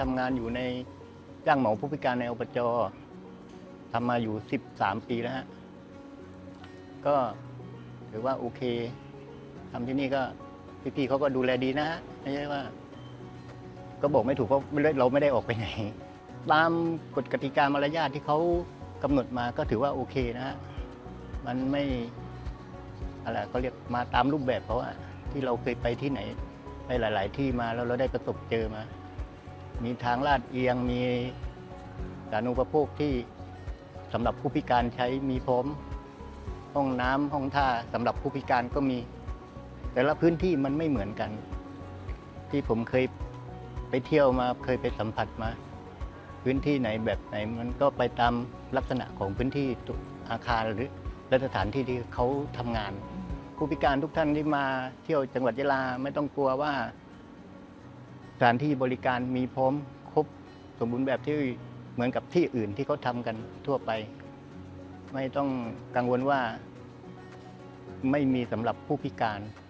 ทำงานอยู่ในจ้างเหมาผู้พิการในอบจทำมาอยู่13 ปีแล้วฮะก็ถือว่าโอเคทำที่นี่ก็พี่ๆเขาก็ดูแลดีนะฮะไม่ใช่ว่าก็บอกไม่ถูกเพราะเราไม่ได้ออกไปไหนตามกฎกติกามารยาทที่เขากำหนดมาก็ถือว่าโอเคนะฮะมันไม่อะไรเขาเรียกมาตามรูปแบบเขาอะที่เราเคยไปที่ไหนไปหลายๆที่มาแล้วเราได้ประสบเจอมามีทางลาดเอียงมีสาธารณูปโภคที่สำหรับผู้พิการใช้มีพร้อมห้องน้ำห้องท่าสำหรับผู้พิการก็มีแต่ละพื้นที่มันไม่เหมือนกันที่ผมเคยไปเที่ยวมาเคยไปสัมผัสมาพื้นที่ไหนแบบไหนมันก็ไปตามลักษณะของพื้นที่อาคารหรือและสถานที่ที่เขาทำงานผู้พิการทุกท่านที่มาเที่ยวจังหวัดยะลาไม่ต้องกลัวว่าสถานที่บริการมีพร้อมครบสมบูรณ์แบบที่เหมือนกับที่อื่นที่เขาทำกันทั่วไปไม่ต้องกังวลว่าไม่มีสำหรับผู้พิการ